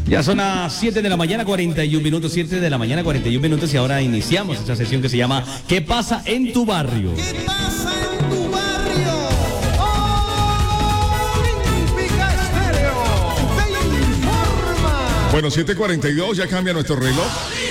Ya son las 7 de la mañana, 41 minutos, 7 de la mañana, 41 minutos, y ahora iniciamos esta sesión que se llama ¿Qué pasa en tu barrio? ¿Qué pasa en tu barrio? Olímpica Estéreo te informa. Bueno, 7:42, ya cambia nuestro reloj.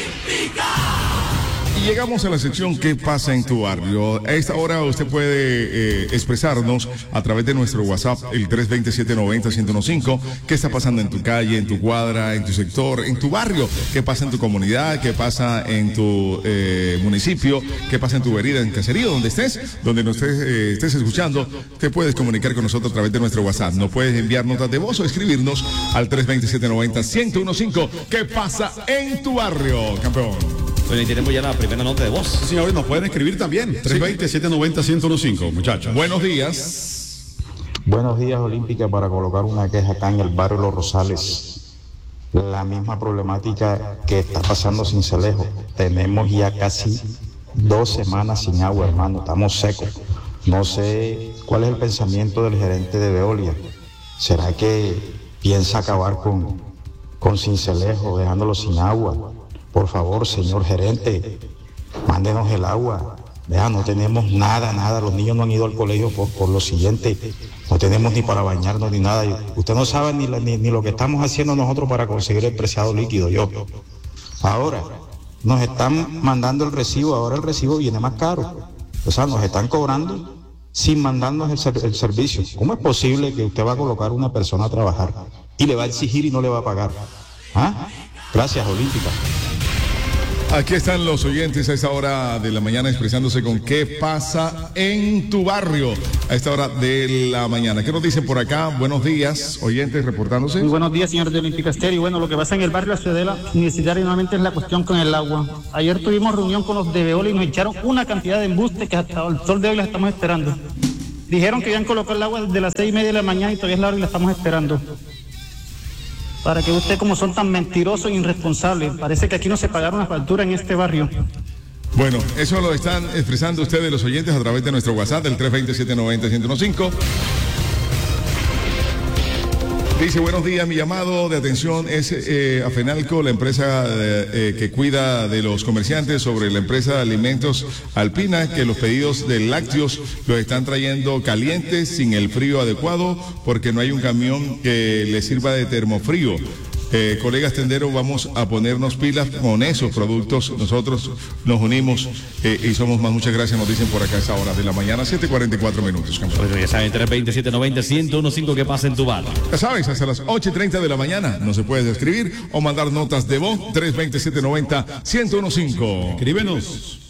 Y llegamos a la sección ¿Qué pasa en tu barrio? A esta hora usted puede expresarnos a través de nuestro WhatsApp, el 320-790-1015, qué está pasando en tu calle, en tu cuadra, en tu sector, en tu barrio, qué pasa en tu comunidad, qué pasa en tu municipio, qué pasa en tu vereda, en caserío, donde nos estés escuchando, te puedes comunicar con nosotros a través de nuestro WhatsApp. Nos puedes enviar notas de voz o escribirnos al 320-790-1015. ¿Qué pasa en tu barrio, campeón? Bueno, y tenemos ya la primera nota de voz. Sí, señores, nos pueden escribir también. 320-790-1015, muchachos. Buenos días. Buenos días, Olímpica, para colocar una queja acá en el barrio Los Rosales. La misma problemática que está pasando sin Cincelejo. Tenemos ya casi 2 semanas sin agua, hermano. Estamos secos. No sé cuál es el pensamiento del gerente de Veolia. ¿Será que piensa acabar con Cincelejo, dejándolo sin agua? Por favor, señor gerente, mándenos el agua. Vean, no tenemos nada. Los niños no han ido al colegio por lo siguiente. No tenemos ni para bañarnos ni nada. Usted no sabe ni lo que estamos haciendo nosotros para conseguir el preciado líquido. Ahora, nos están mandando el recibo. Ahora el recibo viene más caro. O sea, nos están cobrando sin mandarnos el servicio. ¿Cómo es posible que usted va a colocar a una persona a trabajar y le va a exigir y no le va a pagar? ¿Ah? Gracias, Olímpica. Aquí están los oyentes a esta hora de la mañana expresándose con qué pasa en tu barrio a esta hora de la mañana. ¿Qué nos dicen por acá? Buenos días, oyentes reportándose. Muy buenos días, señores de Olímpica Estéreo. Y bueno, lo que pasa en el barrio Ciudadela Universitaria nuevamente es la cuestión con el agua. Ayer tuvimos reunión con los de Veolia y nos echaron una cantidad de embustes que hasta el sol de hoy la estamos esperando. Dijeron que iban a colocar el agua desde las 6:30 de la mañana y todavía es la hora y la estamos esperando. Para que usted, como son tan mentirosos e irresponsables, parece que aquí no se pagaron las facturas en este barrio. Bueno, eso lo están expresando ustedes los oyentes a través de nuestro WhatsApp del 320-790-1015. Dice, buenos días, mi llamado de atención es a Fenalco, la empresa que cuida de los comerciantes, sobre la empresa de alimentos Alpina, que los pedidos de lácteos los están trayendo calientes sin el frío adecuado porque no hay un camión que les sirva de termofrío. Colegas tenderos, vamos a ponernos pilas con esos productos. Nosotros nos unimos y somos más. Muchas gracias, nos dicen por acá a esa hora de la mañana, 7:44 minutos. Bueno, ya saben, 320-790-1015, ¿qué pasa en tu barrio? Ya sabes, hasta las 8:30 de la mañana no se puede escribir o mandar notas de voz, 320-790-1015. Escríbenos.